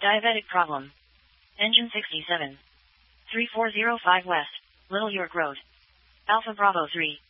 Diabetic problem. Engine 67. 3405 West, Little York Road. Alpha Bravo 3.